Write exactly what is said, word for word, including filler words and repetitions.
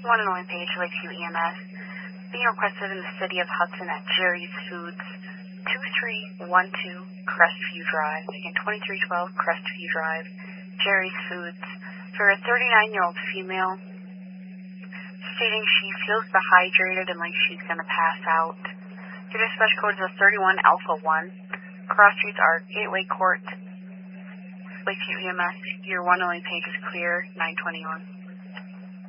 one and only page, Lakeview E M S. Being requested in the city of Hudson at Jerry's Foods, two three one two Crestview Drive. Again, twenty-three twelve Crestview Drive, Jerry's Foods. For a thirty-nine-year-old female, stating she feels dehydrated and like she's going to pass out. Your dispatch code is a thirty-one Alpha one. Cross streets are Gateway Court, Lakeview E M S. Your one and only page is clear, nine twenty-one.